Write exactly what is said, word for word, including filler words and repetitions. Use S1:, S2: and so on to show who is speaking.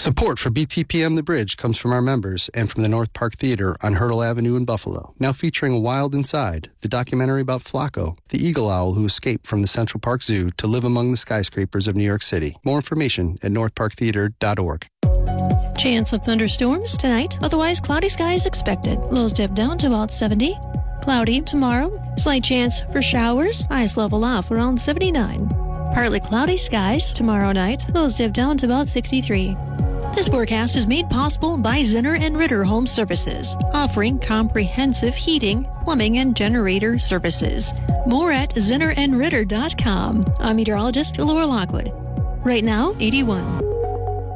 S1: Support for B T P M The Bridge comes from our members and from the North Park Theater on Hurdle Avenue in Buffalo. Now featuring Wild Inside, the documentary about Flacco, the eagle owl who escaped from the Central Park Zoo to live among the skyscrapers of New York City. More information at north park theater dot org.
S2: Chance of thunderstorms tonight, otherwise cloudy skies expected. Lows dip down to about seventy. Cloudy tomorrow. Slight chance for showers. Highs level off around seventy-nine. Partly cloudy skies tomorrow night. Lows dip down to about sixty-three. This forecast is made possible by Zinner and Ritter Home Services, offering comprehensive heating, plumbing, and generator services. More at zinner and ritter dot com. I'm meteorologist Laura Lockwood. Right now, eighty-one.